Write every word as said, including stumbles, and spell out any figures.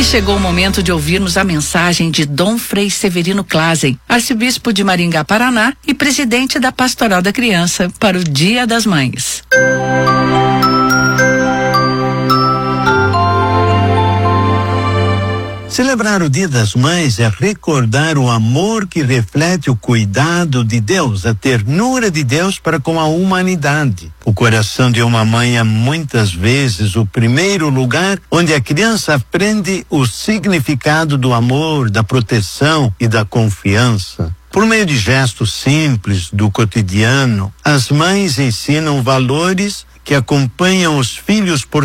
E chegou o momento de ouvirmos a mensagem de Dom Frei Severino Clasen, arcebispo de Maringá, Paraná e presidente da Pastoral da Criança, para o Dia das Mães. Celebrar o Dia das Mães é recordar o amor que reflete o cuidado de Deus, a ternura de Deus para com a humanidade. O coração de uma mãe é muitas vezes o primeiro lugar onde a criança aprende o significado do amor, da proteção e da confiança. Por meio de gestos simples do cotidiano, as mães ensinam valores que acompanham os filhos por